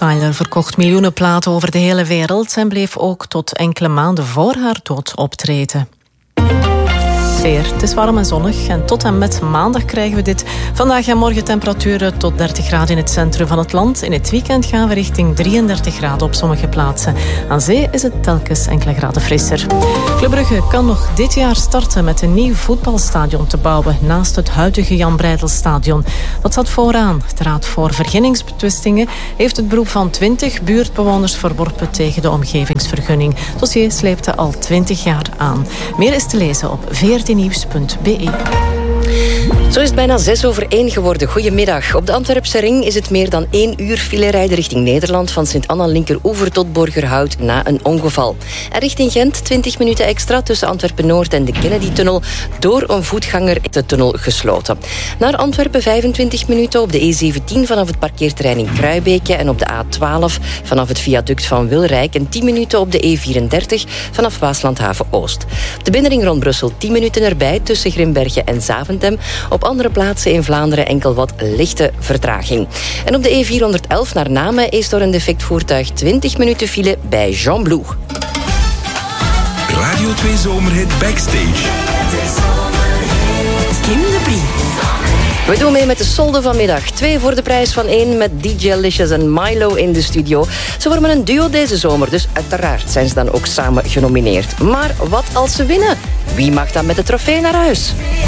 Tyler verkocht miljoenen platen over de hele wereld en bleef ook tot enkele maanden voor haar dood optreden. Het is warm en zonnig en tot en met maandag krijgen we dit. Vandaag en morgen temperaturen tot 30 graden in het centrum van het land. In het weekend gaan we richting 33 graden op sommige plaatsen. Aan zee is het telkens enkele graden frisser. Club Brugge kan nog dit jaar starten met een nieuw voetbalstadion te bouwen naast het huidige Jan Breydel-stadion. Dat staat vooraan. De Raad voor Vergunningsbetwistingen heeft het beroep van 20 buurtbewoners verworpen tegen de omgevingsvergunning. Het dossier sleepte al 20 jaar aan. Meer is te lezen op 14nieuws.be. Zo is het bijna 1:06 geworden. Goedemiddag. Op de Antwerpse ring is het meer dan 1 uur file rijden richting Nederland van Sint-Anna-Linkeroever tot Borgerhout na een ongeval. En richting Gent 20 minuten extra tussen Antwerpen-Noord en de Kennedy-tunnel door een voetganger de tunnel gesloten. Naar Antwerpen 25 minuten op de E17 vanaf het parkeerterrein in Kruibeke en op de A12 vanaf het viaduct van Wilrijk en 10 minuten op de E34 vanaf Waaslandhaven-Oost. De binnenring rond Brussel 10 minuten erbij tussen Grimbergen en Zaventem. Op andere plaatsen in Vlaanderen enkel wat lichte vertraging. En op de E411 naar Namen is door een defect voertuig 20 minuten file bij Jean Blou. Radio 2 Zomerhit Backstage. Kim de Brie. We doen mee met de solde vanmiddag. 2 voor de prijs van 1 met DJ Licious en Milo in de studio. Ze vormen een duo deze zomer, dus uiteraard zijn ze dan ook samen genomineerd. Maar wat als ze winnen? Wie mag dan met de trofee naar huis?